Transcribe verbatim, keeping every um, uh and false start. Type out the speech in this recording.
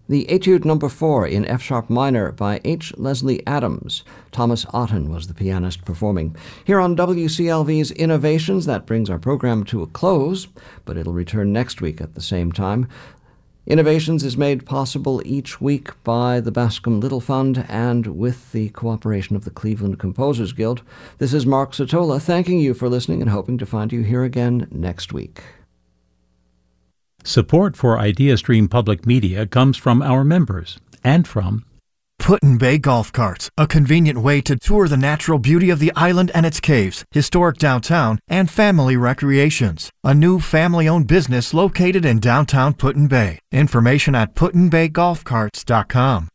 The Etude Number four in F-sharp minor by H. Leslie Adams. Thomas Otten was the pianist performing. Here on W C L V's Innovations, that brings our program to a close, but it'll return next week at the same time. Innovations is made possible each week by the Bascom Little Fund and with the cooperation of the Cleveland Composers Guild. This is Mark Sotola thanking you for listening and hoping to find you here again next week. Support for IdeaStream Public Media comes from our members and from Put-in-Bay Golf Carts, a convenient way to tour the natural beauty of the island and its caves, historic downtown, and family recreations. A new family-owned business located in downtown Put-in-Bay. Information at put in bay golf carts dot com.